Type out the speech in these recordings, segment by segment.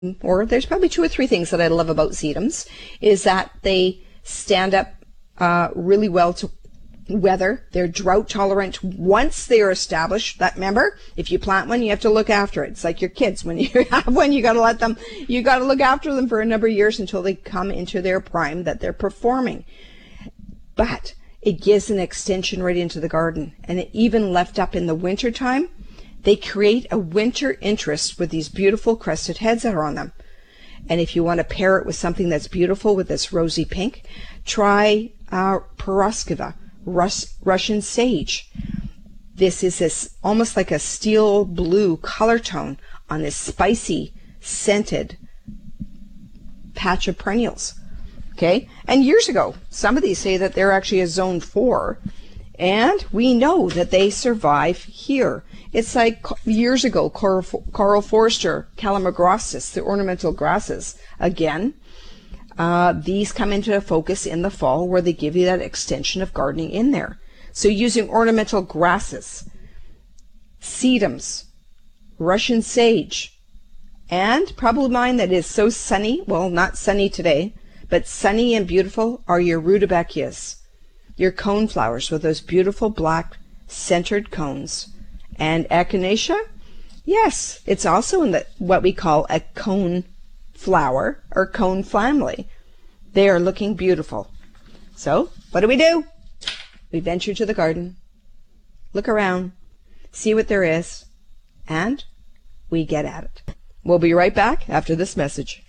or there's probably two or three things that I love about sedums, is that they stand up really well to weather. They're drought tolerant once they are established. That, remember, if you plant one, you have to look after it. It's like your kids. When you have one, you got to look after them for a number of years until they come into their prime that they're performing. But it gives an extension right into the garden, and it even left up in the winter time, they create a winter interest with these beautiful crested heads that are on them. And if you want to pair it with something that's beautiful with this rosy pink, try Perovskita, Russian sage. This is this almost like a steel blue color tone on this spicy, scented patch of perennials. Okay, and years ago, some of these say that they're actually a zone 4, and we know that they survive here. It's like years ago, Carl Forster, Calamagrostis, the ornamental grasses. Again, these come into focus in the fall where they give you that extension of gardening in there. So using ornamental grasses, sedums, Russian sage, and probably mine that is so sunny, well, not sunny today, but sunny and beautiful are your rudbeckias, your cone flowers with those beautiful black centered cones. And echinacea, yes, it's also in what we call a cone flower or cone family. They are looking beautiful. So what do? We venture to the garden, look around, see what there is, and we get at it. We'll be right back after this message.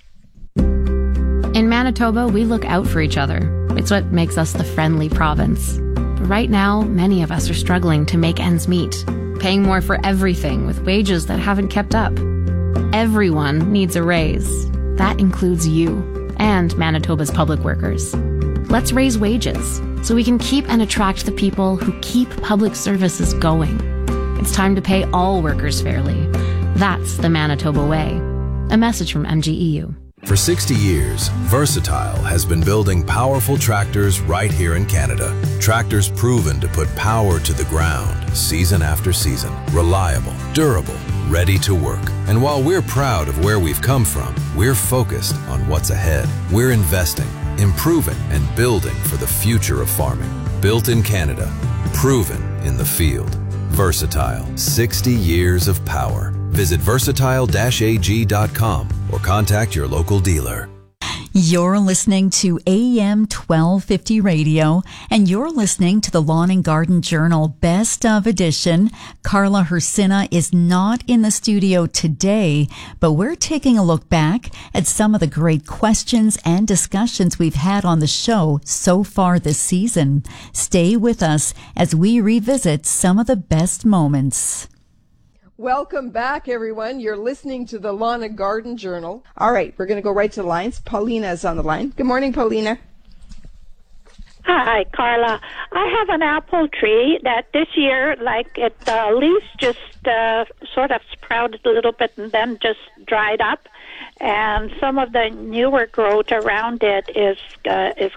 In Manitoba, we look out for each other. It's what makes us the friendly province. But right now, many of us are struggling to make ends meet, paying more for everything with wages that haven't kept up. Everyone needs a raise. That includes you and Manitoba's public workers. Let's raise wages so we can keep and attract the people who keep public services going. It's time to pay all workers fairly. That's the Manitoba way. A message from MGEU. For 60 years, Versatile has been building powerful tractors right here in Canada. Tractors proven to put power to the ground season after season. Reliable, durable, ready to work. And while we're proud of where we've come from, we're focused on what's ahead. We're investing, improving, and building for the future of farming. Built in Canada, proven in the field. Versatile, 60 years of power. Visit versatile-ag.com or contact your local dealer. You're listening to AM 1250 Radio, and you're listening to the Lawn and Garden Journal Best of Edition. Carla Hersina is not in the studio today, but we're taking a look back at some of the great questions and discussions we've had on the show so far this season. Stay with us as we revisit some of the best moments. Welcome back, everyone. You're listening to the Lawn and Garden Journal. All right, we're going to go right to the lines. Paulina is on the line. Good morning, Paulina. Hi, Carla. I have an apple tree that this year, leaves just sort of sprouted a little bit and then just dried up, and some of the newer growth around it is